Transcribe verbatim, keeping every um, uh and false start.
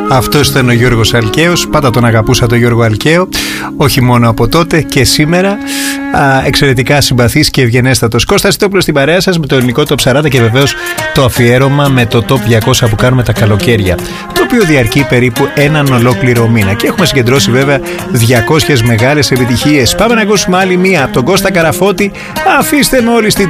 Αυτός ήταν ο Γιώργος Αλκαίος. Πάντα τον αγαπούσα τον Γιώργο Αλκαίο, όχι μόνο από τότε και σήμερα. Α, εξαιρετικά συμπαθής και ευγενέστατος. Κώστας Τόπουλος στην παρέα σας με το ελληνικό Top σαράντα και βεβαίως το αφιέρωμα με το Top διακόσια που κάνουμε τα καλοκαίρια, το οποίο διαρκεί περίπου έναν ολόκληρο μήνα και έχουμε συγκεντρώσει βέβαια διακόσιες μεγάλες επιτυχίες. Πάμε να ακούσουμε άλλη μία από τον Κώστα Καραφώτη. Αφήστε με όλοι στην